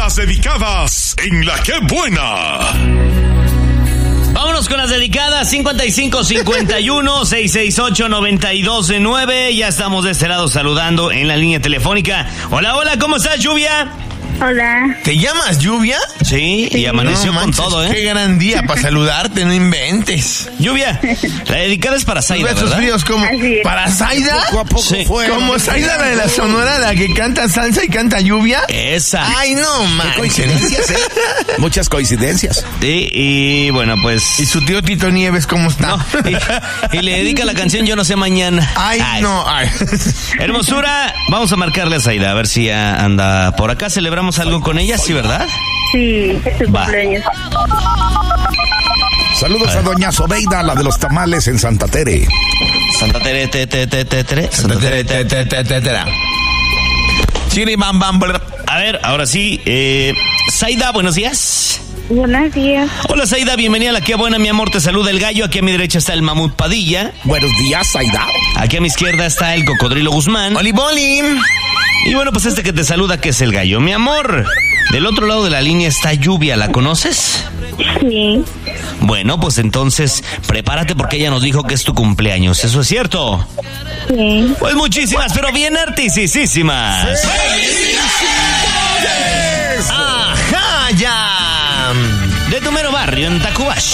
Las dedicadas en La Que Buena. Vámonos con las dedicadas. 5551-668-9209. Ya estamos de este lado saludando en la línea telefónica. Hola, hola, ¿cómo estás, Lluvia? Hola. ¿Te llamas Lluvia? Sí, y amaneció con todo, ¿eh? Qué gran día para saludarte, no inventes. Lluvia, la dedicada es para Zaida, Besos ¿verdad? fríos como... Así es. ¿Para Zaida? ¿Poco a poco Sí. fue? ¿Como Zaida, la de la Sonora, la que canta salsa y canta lluvia? Esa. Ay, no, man. Coincidencias, ¿eh? Muchas coincidencias. Sí, y bueno, pues... ¿Y su tío Tito Nieves cómo está? No, y le dedica la canción Yo No Sé Mañana. Ay, no, ay. Hermosura, vamos a marcarle a Zaida, a ver si ya anda por acá. ¿Celebramos algo con ella? Sí, ¿verdad? Sí, es tu Va. cumpleaños. Saludos a doña Sobeida, la de los tamales en Santa Tere. Santa Tere, Santa Tere. Chiri, bam, bam, brr. A ver, ahora sí, Zaida, buenos días. Buenos días. Hola, Zaida, bienvenida a La Que Buena, mi amor, te saluda el gallo. Aquí a mi derecha está el mamut Padilla. Buenos días, Zaida. Aquí a mi izquierda está el cocodrilo Guzmán. Oli, boli. Y bueno, pues este que te saluda, que es el gallo, mi amor. Del otro lado de la línea está Lluvia, ¿la conoces? Sí. Bueno, pues entonces prepárate porque ella nos dijo que es tu cumpleaños, ¿eso es cierto? Sí. Pues muchísimas, pero bien artisísimas. ¡Ajá, ya! De tu mero barrio en Tacubaya.